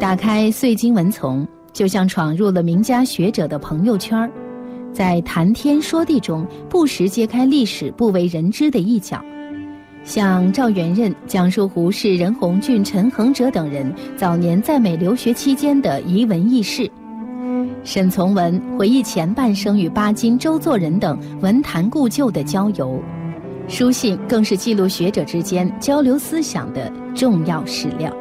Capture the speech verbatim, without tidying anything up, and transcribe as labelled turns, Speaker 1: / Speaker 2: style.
Speaker 1: 打开碎金文丛，就像闯入了名家学者的朋友圈，在谈天说地中不时揭开历史不为人知的一角。像赵元任讲述胡适、任鸿俊、陈恒哲等人早年在美留学期间的遗闻轶事，沈从文回忆前半生与巴金、周作人等文坛故旧的交游，书信更是记录学者之间交流思想的重要史料。